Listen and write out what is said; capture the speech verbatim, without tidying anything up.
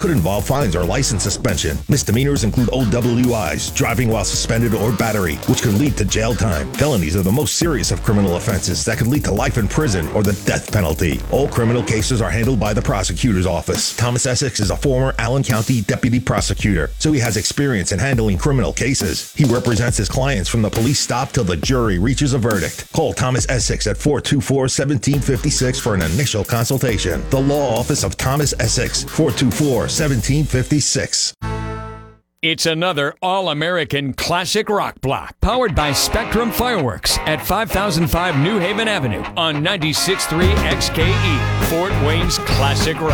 could involve fines or license suspension. Misdemeanors include O W Is, driving while suspended, or battery, which can lead to jail time. Felonies are the most serious of criminal offenses that can lead to life in prison or the death penalty. All criminal cases are handled by the prosecutor's office. Thomas Essex is a former Allen County deputy prosecutor, so he has experience in handling criminal cases. He represents his clients from the police stop till the jury reaches a verdict. Call Thomas Essex at four two four, one seven five six for an initial consultation. The Law Office of Thomas Essex, four two four, one seven five six. It's another All-American Classic Rock Block, powered by Spectrum Fireworks at five thousand five New Haven Avenue on ninety-six point three X K E, Fort Wayne's Classic Rock.